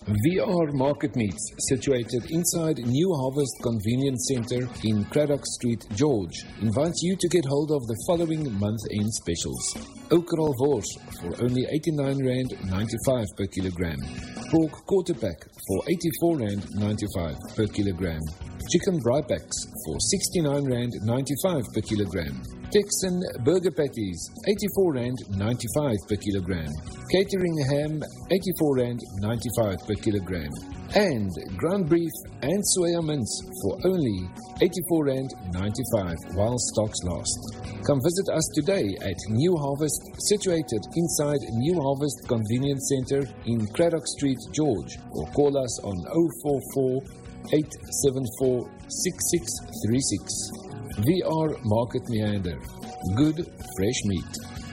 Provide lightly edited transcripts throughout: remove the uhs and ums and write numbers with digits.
VR Market Meats, situated inside New Harvest Convenience Centre in Craddock Street, George, invites you to get hold of the following month-end specials. Okral wors for only R89.95 per kilogram. Pork quarter pack for R84.95 per kilogram. Chicken braai packs for R69.95 per kilogram. Texan burger patties, R84.95 per kilogram. Catering ham, R84.95 per kilogram. And ground beef and soya mince for only R84.95 while stocks last. Come visit us today at New Harvest, situated inside New Harvest Convenience Centre in Craddock Street, George, or call us on 044 874 6636. VR Market Meander. Good fresh meat.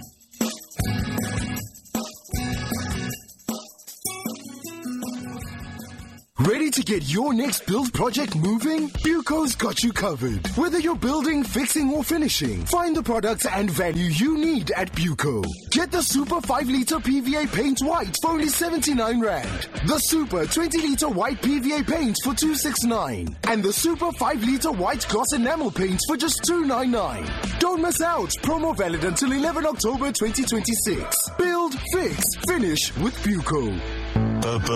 Ready to get your next build project moving? Buco's got you covered. Whether you're building, fixing or finishing, find the products and value you need at Buco. Get the Super 5-litre PVA paint white for only R79. The Super 20-litre white PVA paint for R269. And the Super 5-litre white gloss enamel paint for just R299. Don't miss out. Promo valid until 11 October 2026. Build, fix, finish with Buco.